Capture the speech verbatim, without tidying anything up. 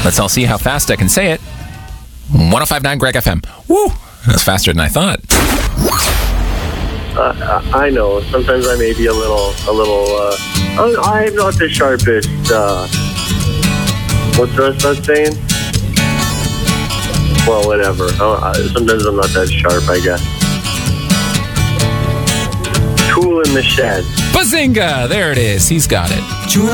Let's all see how fast I can say it. one oh five point nine Greg F M. Woo! That's faster than I thought. Uh, I know. Sometimes I may be a little, a little. Uh, I'm not the sharpest. Uh, what's the rest of that saying? Well, whatever. Uh, sometimes I'm not that sharp, I guess. Tool in the shed. Bazinga! There it is. He's got it.